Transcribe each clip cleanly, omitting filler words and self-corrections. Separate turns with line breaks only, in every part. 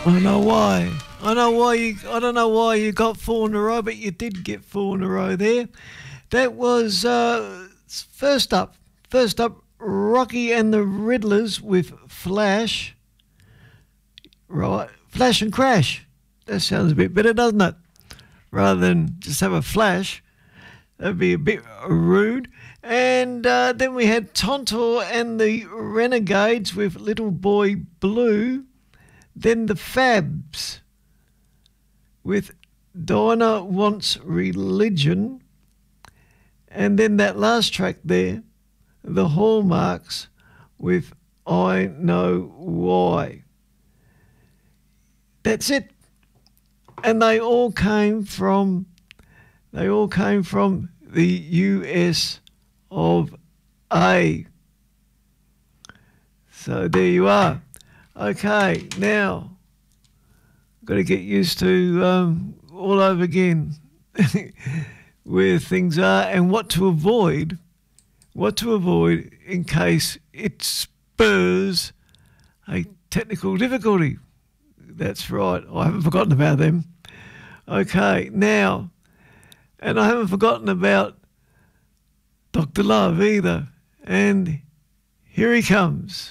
I know why. I don't know why you got 4 in a row, but you did get 4 in a row there. That was first up, Rocky and the Riddlers with Flash. Right, Flash and Crash. That sounds a bit better, doesn't it? Rather than just have a flash. That'd be a bit rude. And then we had Tonto and the Renegades with Little Boy Blue. Then the Fabs with Dinah Wants Religion. And then that last track there, the Hallmarks with I Know Why. That's it. And they all came from the US of A. So there you are. Okay, now got to get used to all over again where things are and what to avoid in case it spurs a technical difficulty. That's right, I haven't forgotten about them. Okay, now, and I haven't forgotten about Dr. Love either. And here he comes.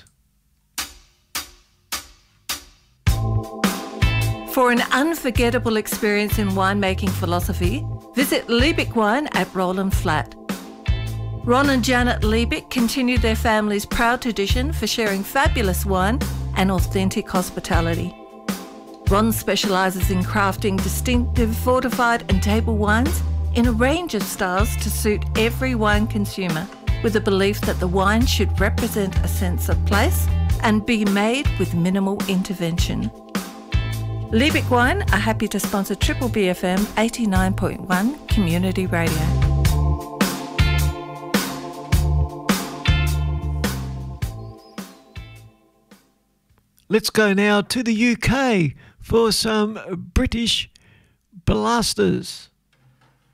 For an unforgettable experience in winemaking philosophy, visit Liebig Wine at Roland Flat. Ron and Janet Liebig continued their family's proud tradition for sharing fabulous wine and authentic hospitality. Ron specialises in crafting distinctive fortified and table wines in a range of styles to suit every wine consumer, with the belief that the wine should represent a sense of place and be made with minimal intervention. Liebig Wine are happy to sponsor Triple BFM 89.1 Community Radio.
Let's go now to the UK for some British blasters.